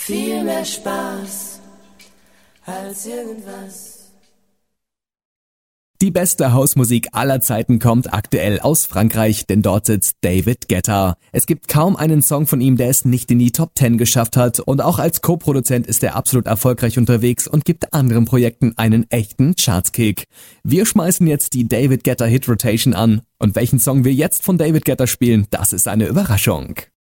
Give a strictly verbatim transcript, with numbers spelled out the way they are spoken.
viel mehr Spaß als irgendwas. Die beste Hausmusik aller Zeiten kommt aktuell aus Frankreich, denn dort sitzt David Guetta. Es gibt kaum einen Song von ihm, der es nicht in die Top zehn geschafft hat, und auch als Co-Produzent ist er absolut erfolgreich unterwegs und gibt anderen Projekten einen echten Chartskick. Wir schmeißen jetzt die David Guetta Hit Rotation an, und welchen Song wir jetzt von David Guetta spielen, das ist eine Überraschung.